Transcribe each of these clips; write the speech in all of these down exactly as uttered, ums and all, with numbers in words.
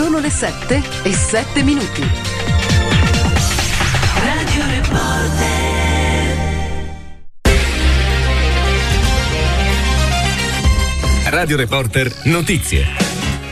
Sono le sette e sette minuti. Radio Reporter. Radio Reporter Notizie.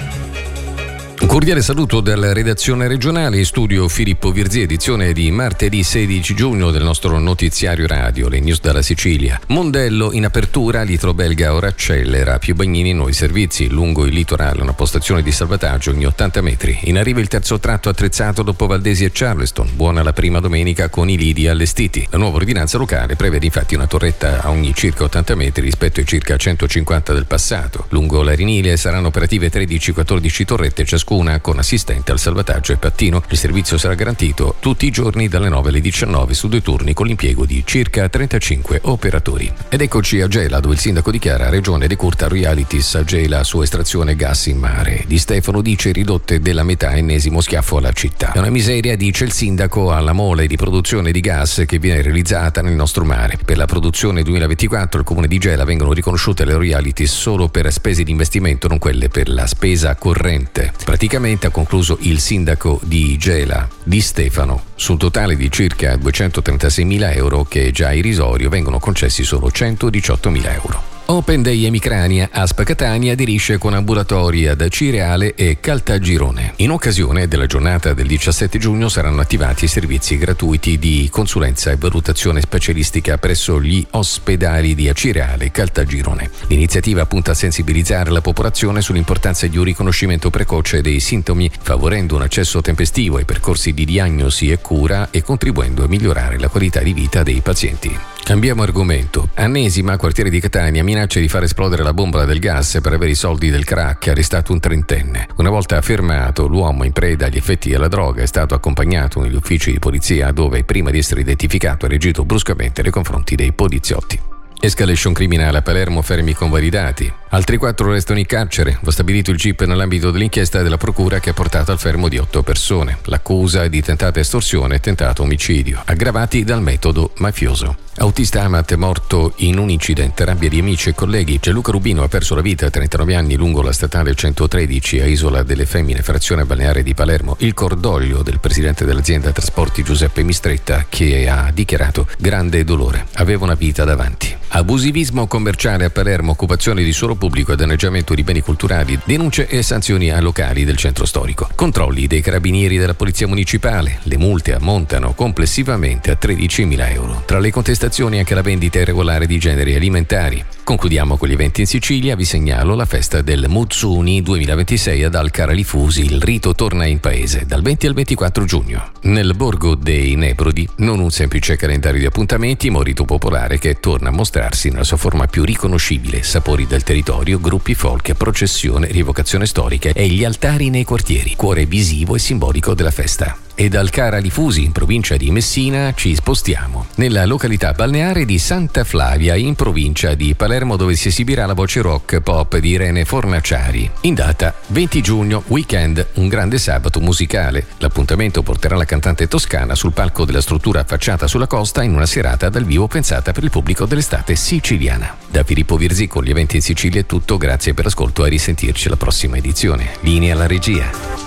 Un cordiale saluto dalla redazione regionale, in studio Filippo Virzì, edizione di martedì sedici giugno del nostro notiziario radio, le news dalla Sicilia. Mondello in apertura, litro belga ora accelera, più bagnini nuovi servizi lungo il litorale, una postazione di salvataggio ogni ottanta metri. In arrivo il terzo tratto attrezzato dopo Valdesi e Charleston, buona la prima domenica con i lidi allestiti. La nuova ordinanza locale prevede infatti una torretta a ogni circa ottanta metri rispetto ai circa centocinquanta del passato. Lungo l'Arenile saranno operative tredici quattordici torrette, ciascuna con assistente al salvataggio e pattino. Il servizio sarà garantito tutti i giorni dalle nove alle diciannove su due turni con l'impiego di circa trentacinque operatori. Ed eccoci a Gela, dove il sindaco dichiara Regione decurta royalties a Gela su estrazione gas in mare. Di Stefano dice ridotte della metà, ennesimo schiaffo alla città. È una miseria, dice il sindaco, alla mole di produzione di gas che viene realizzata nel nostro mare. Per la produzione duemilaventiquattro il comune di Gela vengono riconosciute le royalties solo per spese di investimento, non quelle per la spesa corrente. Praticamente, ha concluso il sindaco di Gela, Di Stefano, sul totale di circa duecentotrentasei euro, che è già irrisorio, vengono concessi solo centodiciottomila euro. Open Day Emicrania, Aspa Catania aderisce con ambulatori ad Cireale e Caltagirone. In occasione della giornata del diciassette giugno saranno attivati servizi gratuiti di consulenza e valutazione specialistica presso gli ospedali di Cireale e Caltagirone. L'iniziativa punta a sensibilizzare la popolazione sull'importanza di un riconoscimento precoce dei sintomi, favorendo un accesso tempestivo ai percorsi di diagnosi e cura e contribuendo a migliorare la qualità di vita dei pazienti. Cambiamo argomento. Annesima, quartiere di Catania, minaccia di far esplodere la bombola del gas per avere i soldi del crack, arrestato un trentenne. Una volta fermato, l'uomo in preda agli effetti della droga è stato accompagnato negli uffici di polizia, dove prima di essere identificato ha reagito bruscamente nei confronti dei poliziotti. Escalation criminale a Palermo, fermi convalidati. Altri quattro restano in carcere. Va stabilito il G I P nell'ambito dell'inchiesta della procura che ha portato al fermo di otto persone. L'accusa è di tentata estorsione e tentato omicidio, aggravati dal metodo mafioso. Autista Amat è morto in un incidente, rabbia di amici e colleghi. Gianluca Rubino ha perso la vita a trentanove anni lungo la statale centotredici a Isola delle Femmine, frazione balneare di Palermo. Il cordoglio del presidente dell'azienda trasporti Giuseppe Mistretta, che ha dichiarato grande dolore. Aveva una vita davanti. Abusivismo commerciale a Palermo, occupazione di suolo pubblico e danneggiamento di beni culturali, denunce e sanzioni ai locali del centro storico. Controlli dei carabinieri della polizia municipale. Le multe ammontano complessivamente a tredicimila euro. Tra le contestazioni anche la vendita irregolare di generi alimentari. Concludiamo con gli eventi in Sicilia. Vi segnalo la festa del Muzzuni duemilaventisei ad Alcara Lifusi. Il rito torna in paese dal venti al ventiquattro giugno. Nel borgo dei Nebrodi, non un semplice calendario di appuntamenti, ma un rito popolare che torna a mostrarsi nella sua forma più riconoscibile. Sapori del territorio, gruppi folk, processione, rievocazione storica e gli altari nei quartieri, cuore visivo e simbolico della festa. E da Alcara Lifusi, in provincia di Messina, ci spostiamo nella località balneare di Santa Flavia, in provincia di Palermo, dove si esibirà la voce rock pop di Irene Fornaciari. In data venti giugno, weekend, un grande sabato musicale. L'appuntamento porterà la cantante toscana sul palco della struttura affacciata sulla costa in una serata dal vivo pensata per il pubblico dell'estate siciliana. Da Filippo Virzì con gli eventi in Sicilia è tutto, grazie per l'ascolto e a risentirci alla prossima edizione. Linea alla regia.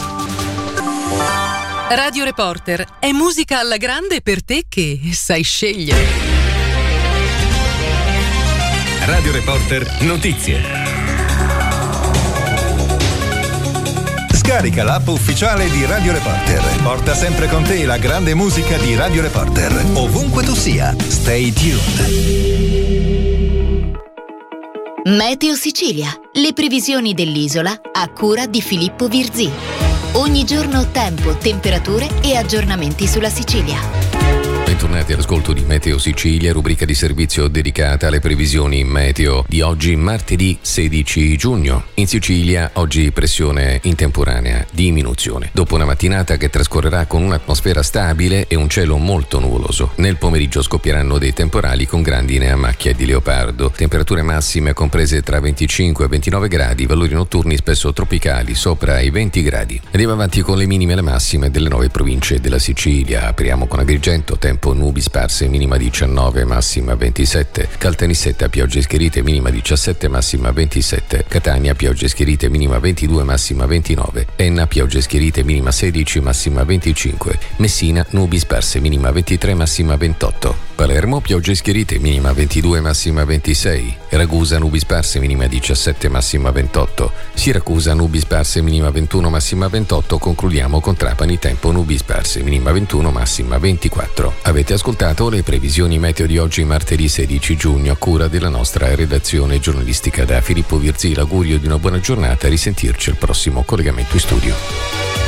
Radio Reporter è musica alla grande per te che sai scegliere. Radio Reporter Notizie. Scarica l'app ufficiale di Radio Reporter. Porta sempre con te la grande musica di Radio Reporter, ovunque tu sia. Stay tuned. Meteo Sicilia. Le previsioni dell'isola a cura di Filippo Virzì. Ogni giorno tempo, temperature e aggiornamenti sulla Sicilia. Bentornati all'ascolto di Meteo Sicilia, rubrica di servizio dedicata alle previsioni meteo di oggi, martedì sedici giugno. In Sicilia oggi pressione intemporanea, diminuzione. Dopo una mattinata che trascorrerà con un'atmosfera stabile e un cielo molto nuvoloso. Nel pomeriggio scoppieranno dei temporali con grandine a macchia di leopardo. Temperature massime comprese tra venticinque e ventinove gradi, valori notturni spesso tropicali, sopra i venti gradi. Andiamo avanti con le minime e le massime delle nove province della Sicilia. Apriamo con Agrigento, tempo tempo nubi sparse, minima diciannove, massima ventisette. Caltanissetta piogge schierite, minima diciassette, massima ventisette. Catania piogge schierite, minima ventidue, massima ventinove. Enna piogge schierite, minima sedici, massima venticinque. Messina nubi sparse, minima ventitré, massima ventotto. Palermo piogge schierite, minima ventidue, massima ventisei. Ragusa nubi sparse, minima diciassette, massima ventotto. Siracusa nubi sparse, minima ventuno, massima ventotto. Concludiamo con Trapani, tempo nubi sparse, minima ventuno, massima ventiquattro. Avete ascoltato le previsioni meteo di oggi, martedì sedici giugno, a cura della nostra redazione giornalistica. Da Filippo Virzì l'augurio di una buona giornata e risentirci al prossimo collegamento in studio.